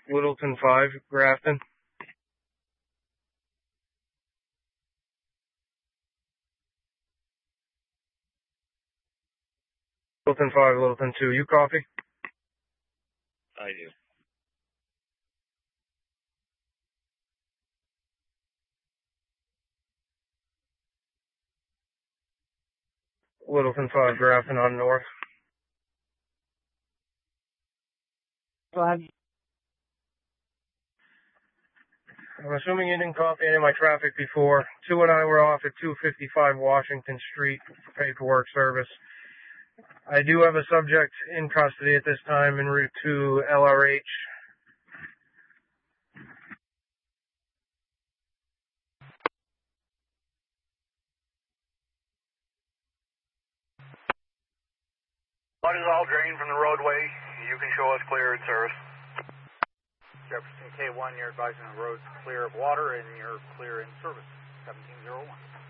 Littleton 5, Grafton. Littleton 5, Littleton 2, you copy? I do. Littleton 5, Grafton on north. I'm assuming you didn't copy any of my traffic before. 2 and I were off at 255 Washington Street for paperwork service. I do have a subject in custody at this time en route to LRH. Blood is all drained from the roadway. You can show us clear in service. Jefferson K1, you're advising the road's clear of water and you're clear in service. 1701.